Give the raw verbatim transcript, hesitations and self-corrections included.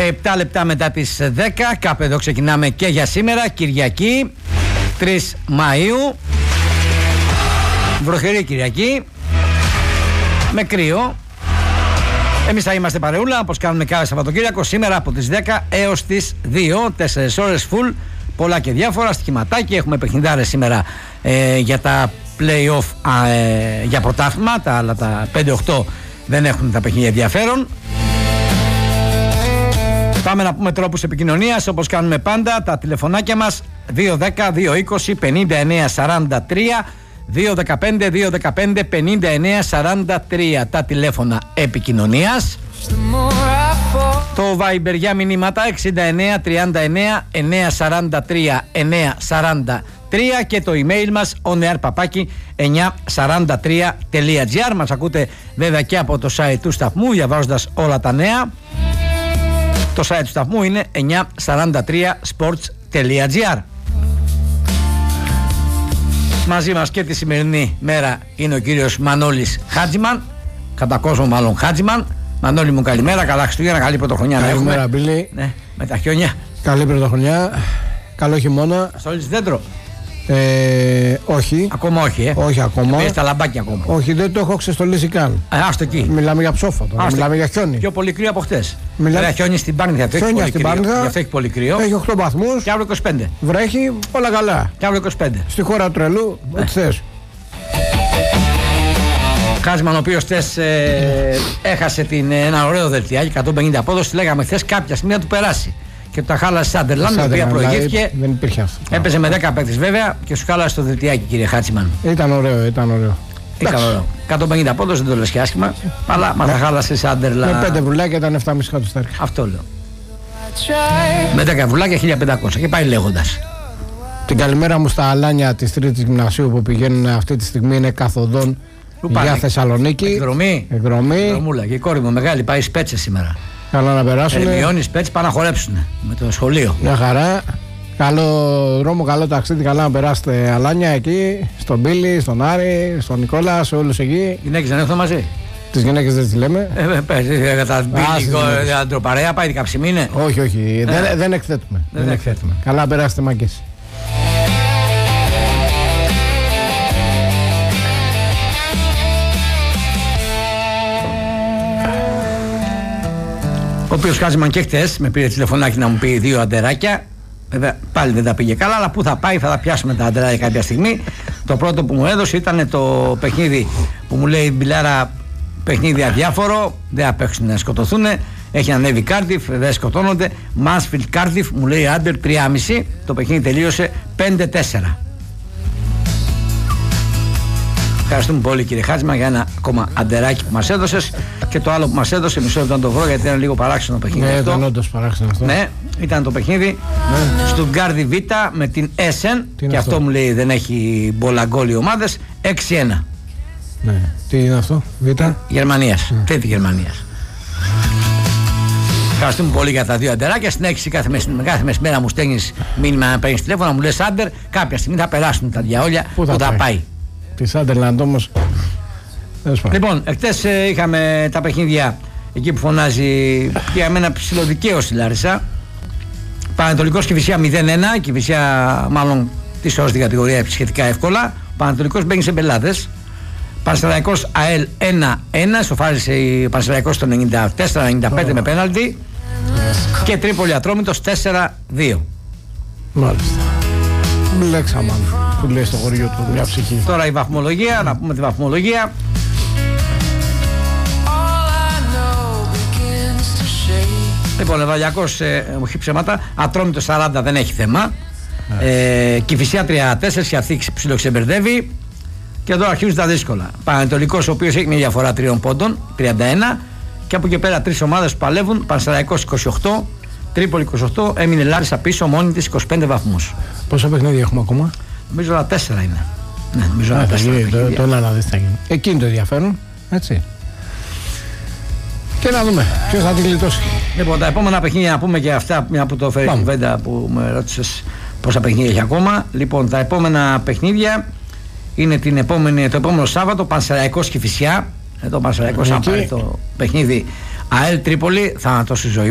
επτά λεπτά μετά τις δέκα, κάπου εδώ ξεκινάμε και για σήμερα, Κυριακή, τρεις Μαΐου. Βροχερή Κυριακή, με κρύο. Εμείς θα είμαστε παρεούλα, όπως κάνουμε κάθε Σαββατοκύριακο, σήμερα από τις δέκα έως τις δύο, τέσσερις ώρες full, πολλά και διάφορα, στοιχηματάκι. Έχουμε παιχνιδάρες σήμερα ε, για τα play-off ε, για πρωτάθλημα, τα άλλα τα πέντε οκτώ δεν έχουν τα παιχνίδια ενδιαφέρον. Πάμε να πούμε τρόπους επικοινωνίας, όπως κάνουμε πάντα, τα τηλεφωνάκια μας δύο δέκα δύο είκοσι πενήντα εννέα σαράντα τρία, δύο δεκαπέντε δύο δεκαπέντε πενήντα εννέα σαράντα τρία τα τηλέφωνα επικοινωνίας. Το Viber για μηνύματα εξήντα εννέα τριάντα εννέα εννέα σαράντα τρία εννέα σαράντα τρία και το email μας oneair παπάκι εννιακόσια σαράντα τρία τελεία gr. Μας ακούτε βέβαια και από το site του σταθμού, διαβάζοντας όλα τα νέα. Το site του σταθμού είναι εννιακόσια σαράντα τρία sports τελεία gr. Μαζί μας και τη σημερινή μέρα είναι ο κύριος Μανώλης Χάτζημαν, κατά κόσμο μάλλον Χάτζημαν. Μανώλη μου, καλημέρα, καλά Χριστούγεννα, καλή πρωτοχρονιά. Καλημέρα, Μπίλη. Ναι, με τα χιόνια. Καλή πρωτοχρονιά, καλό χειμώνα. Στόλεις δέντρο. Ε, όχι. Ακόμα όχι, ε. Όχι ακόμα. Πήγες τα λαμπάκια ακόμα. Όχι, δεν το έχω ξεστολίσει καν. Ε, άστο εκεί. Μιλάμε για ψόφα τώρα. Άστο. Μιλάμε για χιόνι. Πιο πολύ κρύο από χτες. Μιλάμε... Μιλά... χιόνι στην Πάρνηθα. Χιόνια στην Πάρνηθα. Γι' αυτό έχει πολύ κρύο. Έχει οκτώ βαθμούς. Και αύριο είκοσι πέντε. Βρέχει, όλα καλά. Και αύριο είκοσι πέντε. Στη χώρα του τρελού, ε. ό,τι θες. Χάσμαν, ο οποίος χθες ε, έχασε την, ένα ωραίο δελτιάκι, εκατόν πενήντα απόδοση. Λέγαμε χθες κάποια στιγμή να του περάσει. Και τα χάλασε Σάντερλαντ, η οποία προηγήθηκε. Δεν υπήρχε αυτό. Έπαιζε με δέκα παίκτες βέβαια και σου χάλασε το δελτιάκι, κύριε Χάτσιμαν. Ήταν ωραίο, ήταν ωραίο. Ήταν ωραίο. εκατόν πενήντα απόδοση δεν το λες και άσχημα, αλλά μα τα χάλασε Σάντερλαντ. Με πέντε βουλάκια ήταν επτά κόμμα πέντε χατουστάρια. Αυτό λέω. Με δέκα βουλάκια χίλια πεντακόσια και πάει λέγοντας. Την καλημέρα μου στα αλάνια της τρίτης γυμνασίου που πηγαίνουν αυτή τη στιγμή, είναι καθοδόν για Θεσσαλονίκη. Εκδρομή. Εκδρομή. Εκδρομούλα. Και η κόρη μου μεγάλη πάει Σπέτσε σήμερα. Καλά να περάσουν. Ερμιώνει Σπέτσε, πάνε να χορέψουν με το σχολείο. Μια χαρά. Καλό δρόμο, καλό ταξίδι. Καλά να περάσετε αλάνια εκεί. Στον Πίλη, στον Άρη, στον Νικόλα, σε όλους εκεί. Οι γυναίκες δεν έρθουν μαζί. Τις γυναίκες δεν τις λέμε. Ε, παίζει κατά Πίλη, αντροπαρέα, πάει δεκαψημί είναι. Όχι, όχι. Δεν, δεν εκθέτουμε. Δεν, δεν εκθέτουμε. Καλά να περάσετε μάγκες. Ο οποίος Χάζημαν και χτες με πήρε τηλεφωνάκι να μου πει δύο αντεράκια. Βέβαια πάλι δεν τα πήγε καλά, αλλά πού θα πάει, θα τα πιάσουμε τα αντεράκια κάποια στιγμή. Το πρώτο που μου έδωσε ήταν το παιχνίδι που μου λέει Μπιλάρα, παιχνίδι αδιάφορο, δεν θα παίξουν να σκοτωθούν. Έχει ανέβει Κάρντιφ, δεν σκοτώνονται. Μάνσφιλντ Κάρντιφ, μου λέει άντερ τρία κόμμα πέντε. Το παιχνίδι τελείωσε πέντε τέσσερα. Ευχαριστούμε πολύ, κύριε Χάτζημα, για ένα ακόμα αντεράκι που μας έδωσες. Και το άλλο που μας έδωσε, μισό λεπτό να το βρω γιατί ήταν λίγο παράξενο το παιχνίδι. Ναι, αυτό. ήταν όντως παράξενο αυτό. Ναι, ήταν το παιχνίδι ναι. Στουτγκάρδι Β με την Έσεν. Και αυτό? αυτό μου λέει δεν έχει μπολαγκόλ οι ομάδες. έξι ένα. Ναι. Τι είναι αυτό, Β? Γερμανίας. Ναι. Τρίτη Γερμανίας. Ευχαριστούμε πολύ για τα δύο αντεράκια. Συνέχιση κάθε, κάθε μεσημέρα μου στέλνεις μήνυμα να παίρνεις τηλέφωνο, μου λες άντερ. Κάποια στιγμή θα περάσουν τα διαόλια που θα, θα πάει. πάει. Τη Σάντερλαντ όμως. Λοιπόν, εχθές ε, είχαμε τα παιχνίδια εκεί που φωνάζει για μένα ψηλοδικαίως η Λάρισα. Πανατολικός Κηφισιά μηδέν ένα. Κηφισιά μάλλον της ώρας στην κατηγορία σχετικά εύκολα. Πανατολικός μπαίνει σε μπελάδες. Πανσεραϊκός ΑΕΛ ένα ένα. Σοφάρισε η Πανσεραϊκός στο ενενήντα τέσσερα ενενήντα πέντε oh. με πέναλτι. Και Τρίπολη Ατρόμητος τέσσερα δύο. Μάλιστα. Μπλέξαμε που λέει στο χωριό του μια ψυχή. Τώρα η βαθμολογία, να πούμε τη βαθμολογία. Λοιπόν, Λεβαδιακός, ε, όχι ψέματα, Ατρόμητος σαράντα δεν έχει θέμα. Yeah. Ε, Κηφισιά τριάντα τέσσερα, η Αθήξη ψιλοξεμπερδεύει. Και εδώ αρχίζουν τα δύσκολα. Πανετολικός, ο οποίος έχει μια διαφορά τριών πόντων, τριάντα ένα. Και από εκεί πέρα τρεις ομάδες που παλεύουν. Πανσεραϊκός είκοσι οκτώ, Τρίπολη είκοσι οκτώ, έμεινε Λάρισα πίσω μόνη της είκοσι πέντε βαθμούς. Πόσα παιχνίδια έχουμε ακόμα? Νομίζω ότι τέσσερα είναι. Ναι, νομίζω ότι τέσσερα. Το ένα να δεις θα γίνει. Εκείνη το ενδιαφέρον, έτσι. Και να δούμε ποιος θα την γλιτώσει. Λοιπόν, τα επόμενα παιχνίδια να πούμε και αυτά, μια που το φέρει η κουβέντα που με ρώτησες πόσα παιχνίδια έχει ακόμα. Λοιπόν, τα επόμενα παιχνίδια είναι την επόμενη, το επόμενο Σάββατο, Πανσεραϊκός Κηφισιά. Εδώ ο Πανσεραϊκός θα πάρει το παιχνίδι ΑΕΛ Τρίπολη, θάνατος στη ζωή.